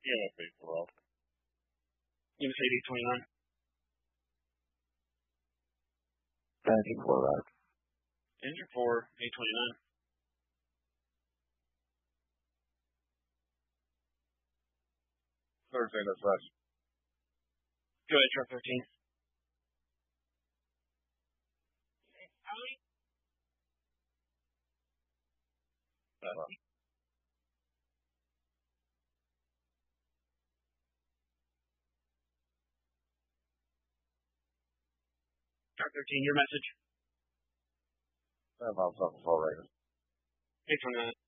EMF 840. EMS 8829. Engine 4 right. Engine 4, 829. Thursday, that's right. Go ahead, truck 13. Truck 13, your message. I'll talk to Raiders. 829.